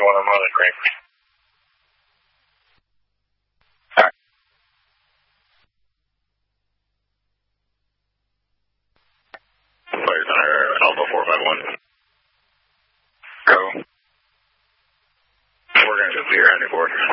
want to run it, right? Fire Center, Alpha 451. Go. We're going to clear heading forward.